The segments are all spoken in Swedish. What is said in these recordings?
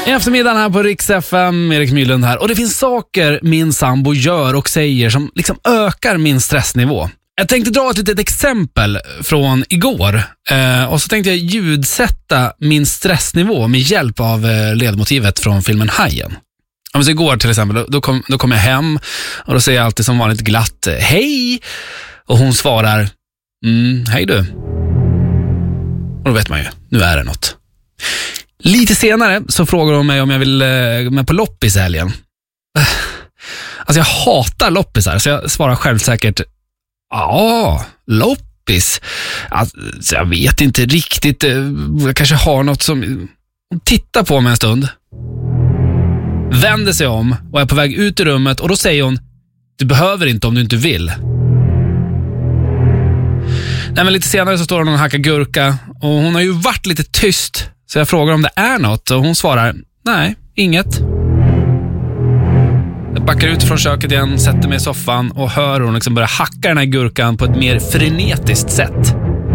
I eftermiddagen här på Rix FM, Erik Mylund här. Och det finns saker min sambo gör och säger som liksom ökar min stressnivå. Jag tänkte dra ett litet exempel från igår. Och så tänkte jag ljudsätta min stressnivå med hjälp av ledmotivet från filmen Hajen. Om så igår till exempel, då kom jag hem och då säger jag alltid som vanligt glatt hej. Och hon svarar hej du. Och då vet man ju, nu är det något. Lite senare så frågar hon mig om jag vill med på loppis i helgen. Alltså jag hatar loppisar, så jag svarar självsäkert ja, loppis. Alltså, jag vet inte riktigt. Jag kanske har något som... Titta på mig en stund. Vänder sig om och är på väg ut ur rummet. Och då säger hon: du behöver inte om du inte vill. Nej, men lite senare så står hon och hackar gurka. Och hon har ju varit lite tyst. Så jag frågar om det är något. Och hon svarar: nej, inget. Jag backar ut från köket igen, sätter mig i soffan och hör hon liksom börja hacka den här gurkan på ett mer frenetiskt sätt.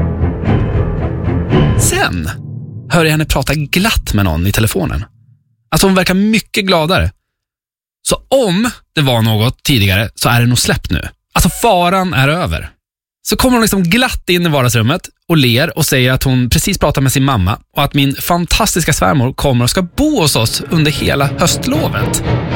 Sen hör jag henne prata glatt med någon i telefonen. Alltså hon verkar mycket gladare. Så om det var något tidigare så är det nog släppt nu. Alltså faran är över. Så kommer hon liksom glatt in i vardagsrummet och ler och säger att hon precis pratar med sin mamma och att min fantastiska svärmor kommer och ska bo hos oss under hela höstlovet.